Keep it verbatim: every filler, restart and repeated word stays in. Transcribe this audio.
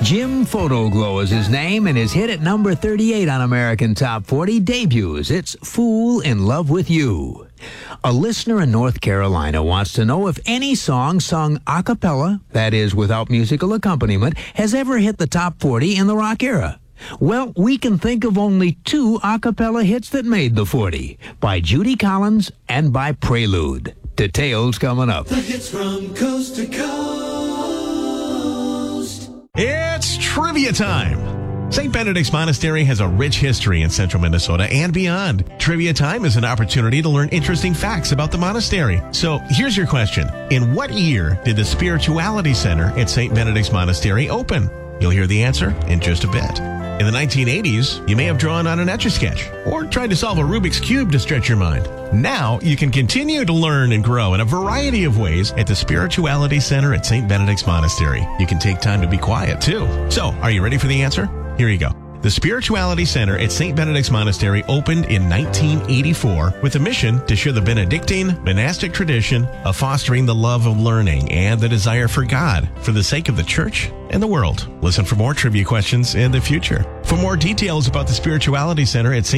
Jim Photoglow is his name, and his hit at number thirty-eight on American Top forty debuts. It's Fool in Love with You. A listener in North Carolina wants to know if any song sung a cappella, that is, without musical accompaniment, has ever hit the top forty in the rock era. Well, we can think of only two a cappella hits that made the forty, by Judy Collins and by Prelude. Details coming up. The hits from coast to coast. It's trivia time. Saint Benedict's Monastery has a rich history in central Minnesota and beyond. Trivia time is an opportunity to learn interesting facts about the monastery. So here's your question. In what year did the Spirituality Center at Saint Benedict's Monastery open? You'll hear the answer in just a bit. In the nineteen eighties, you may have drawn on an Etch-a-Sketch or tried to solve a Rubik's Cube to stretch your mind. Now, you can continue to learn and grow in a variety of ways at the Spirituality Center at Saint Benedict's Monastery. You can take time to be quiet, too. So, are you ready for the answer? Here you go. The Spirituality Center at Saint Benedict's Monastery opened in nineteen eighty-four with a mission to share the Benedictine monastic tradition of fostering the love of learning and the desire for God for the sake of the church and the world. Listen for more trivia questions in the future. For more details about the Spirituality Center at Saint